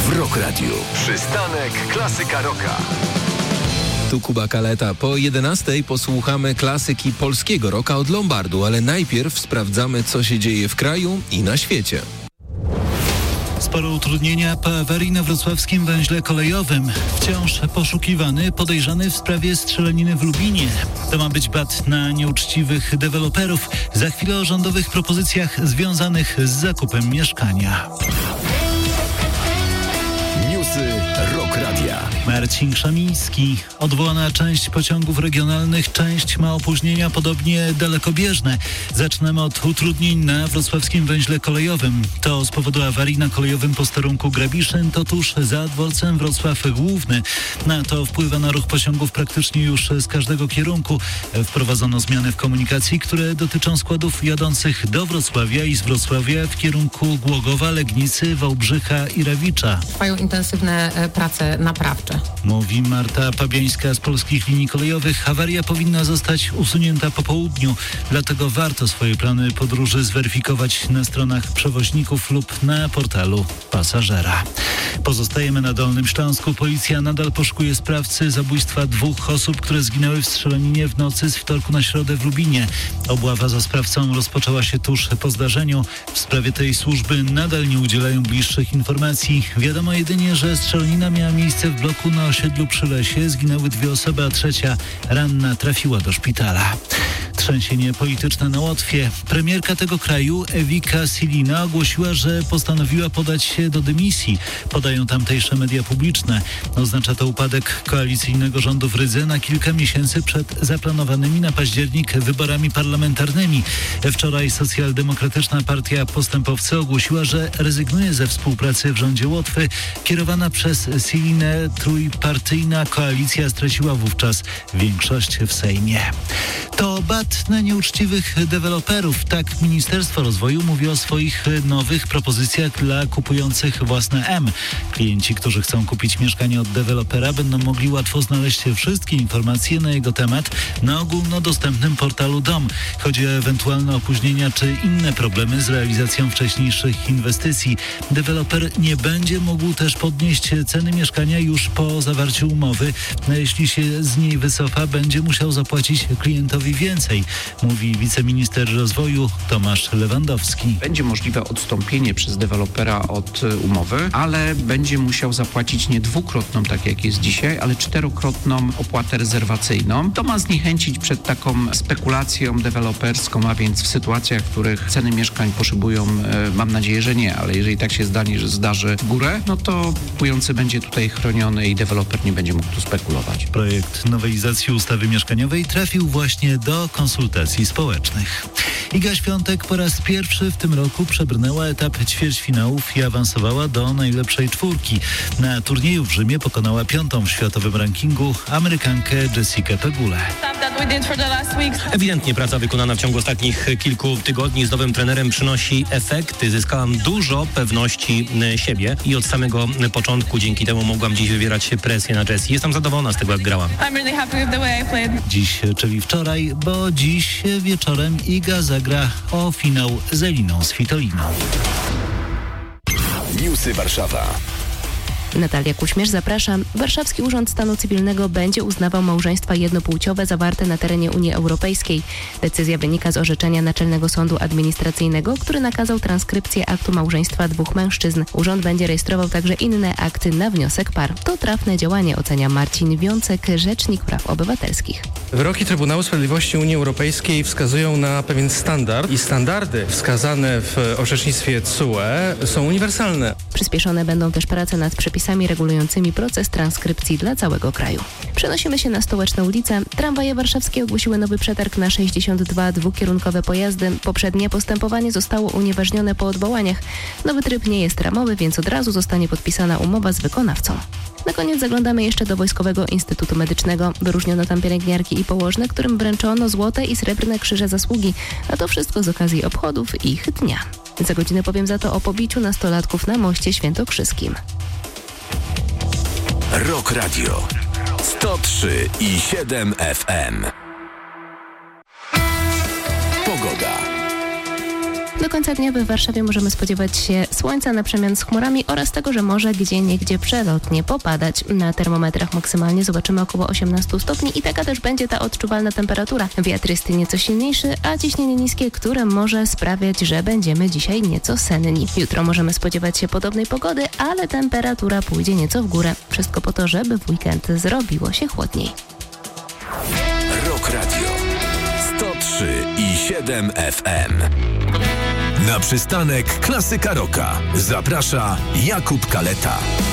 w Rock Radio. Przystanek Klasyka Rocka. Tu Kuba Kaleta. Po 11:00 posłuchamy klasyki polskiego rocka od Lombardu, ale najpierw sprawdzamy, co się dzieje w kraju i na świecie. Sporo utrudnienia po awarii na wrocławskim węźle kolejowym. Wciąż poszukiwany, podejrzany w sprawie strzelaniny w Lubinie. To ma być bat na nieuczciwych deweloperów. Za chwilę o rządowych propozycjach związanych z zakupem mieszkania. Newsy Rock Radia. Marcin Krzamiński. Odwołana część pociągów regionalnych, część ma opóźnienia podobnie dalekobieżne. Zaczynamy od utrudnień na wrocławskim węźle kolejowym. To z powodu awarii na kolejowym posterunku Grabiszyn, to tuż za dworcem Wrocław Główny. Na to wpływa na ruch pociągów praktycznie już z każdego kierunku. Wprowadzono zmiany w komunikacji, które dotyczą składów jadących do Wrocławia i z Wrocławia w kierunku Głogowa, Legnicy, Wałbrzycha i Rawicza. Trwają intensywne prace naprawcze. Mówi Marta Pabiańska z Polskich Linii Kolejowych. Awaria powinna zostać usunięta po południu, dlatego warto swoje plany podróży zweryfikować na stronach przewoźników lub na portalu pasażera. Pozostajemy na Dolnym Śląsku. Policja nadal poszukuje sprawcy zabójstwa 2 osób, które zginęły w strzelaninie w nocy z wtorku na środę w Lubinie. Obława za sprawcą rozpoczęła się tuż po zdarzeniu. W sprawie tej służby nadal nie udzielają bliższych informacji. Wiadomo jedynie, że strzelanina miała miejsce w bloku na osiedlu przy Lesie. Zginęły 2 osoby, a trzecia ranna trafiła do szpitala. Trzęsienie polityczne na Łotwie. Premierka tego kraju, Ewika Silina, ogłosiła, że postanowiła podać się do dymisji. Podają tamtejsze media publiczne. Oznacza to upadek koalicyjnego rządu w Rydze na kilka miesięcy przed zaplanowanymi na październik wyborami parlamentarnymi. Wczoraj Socjaldemokratyczna Partia Postępowcy ogłosiła, że rezygnuje ze współpracy w rządzie Łotwy. Kierowana przez Silinę trójpartyjna koalicja straciła wówczas większość w Sejmie. To bat na nieuczciwych deweloperów. Tak Ministerstwo Rozwoju mówi o swoich nowych propozycjach dla kupujących własne M. Klienci, którzy chcą kupić mieszkanie od dewelopera, będą mogli łatwo znaleźć wszystkie informacje na jego temat na ogólnodostępnym portalu DOM. Chodzi o ewentualne opóźnienia czy inne problemy z realizacją wcześniejszych inwestycji. Deweloper nie będzie mógł też podnieść ceny mieszkania już po zawarciu umowy. Jeśli się z niej wycofa, będzie musiał zapłacić klientowi więcej, mówi wiceminister rozwoju Tomasz Lewandowski. Będzie możliwe odstąpienie przez dewelopera od umowy, ale będzie musiał zapłacić nie 2-krotną, tak jak jest dzisiaj, ale 4-krotną opłatę rezerwacyjną. To ma zniechęcić przed taką spekulacją deweloperską, a więc w sytuacjach, w których ceny mieszkań poszybują, mam nadzieję, że nie, ale jeżeli tak się zdarzy w górę, no to kupujący będzie tutaj chroniony i deweloper nie będzie mógł tu spekulować. Projekt nowelizacji ustawy mieszkaniowej trafił właśnie do konsultacji społecznych. Iga Świątek po raz pierwszy w tym roku przebrnęła etap ćwierćfinałów i awansowała do najlepszej 4. Na turnieju w Rzymie pokonała 5. w światowym rankingu Amerykankę Jessikę Pegulę. Ewidentnie praca wykonana w ciągu ostatnich kilku tygodni z nowym trenerem przynosi efekty. Zyskałam dużo pewności siebie i od samego początku dzięki temu mogłam dziś wywierać presję na Jessie. Jestem zadowolona z tego, jak grałam. Dziś, czyli wczoraj, bo dziś wieczorem Iga zagra o finał z Eliną Svitoliną. Newsy Warszawa. Natalia Kuśmierz, zapraszam. Warszawski Urząd Stanu Cywilnego będzie uznawał małżeństwa jednopłciowe zawarte na terenie Unii Europejskiej. Decyzja wynika z orzeczenia Naczelnego Sądu Administracyjnego, który nakazał transkrypcję aktu małżeństwa 2 mężczyzn. Urząd będzie rejestrował także inne akty na wniosek par. To trafne działanie, ocenia Marcin Wiącek, rzecznik praw obywatelskich. Wyroki Trybunału Sprawiedliwości Unii Europejskiej wskazują na pewien standard i standardy wskazane w orzecznictwie TSUE są uniwersalne. Przyspieszone będą też prace nad przepisami regulującymi proces transkrypcji dla całego kraju. Przenosimy się na Stołeczne ulice. Tramwaje warszawskie ogłosiły nowy przetarg na 62 dwukierunkowe pojazdy. Poprzednie postępowanie zostało unieważnione po odwołaniach. Nowy tryb nie jest ramowy, więc od razu zostanie podpisana umowa z wykonawcą. Na koniec zaglądamy jeszcze do Wojskowego Instytutu Medycznego. Wyróżniono tam pielęgniarki i położne, którym wręczono złote i srebrne krzyże zasługi. A to wszystko z okazji obchodów ich dnia. Za godzinę powiem za to o pobiciu nastolatków na moście świętokrzyskim. Rock Radio 103,7 FM. Pogoda. Do końca dnia w Warszawie możemy spodziewać się słońca na przemian z chmurami oraz tego, że może gdzieniegdzie przelotnie popadać. Na termometrach maksymalnie zobaczymy około 18 stopni i taka też będzie ta odczuwalna temperatura. Wiatr jest nieco silniejszy, a ciśnienie niskie, które może sprawiać, że będziemy dzisiaj nieco senni. Jutro możemy spodziewać się podobnej pogody, ale temperatura pójdzie nieco w górę. Wszystko po to, żeby w weekend zrobiło się chłodniej. Rock Radio 103,7 FM. Na przystanek Klasyka Rocka zaprasza Jakub Kaleta.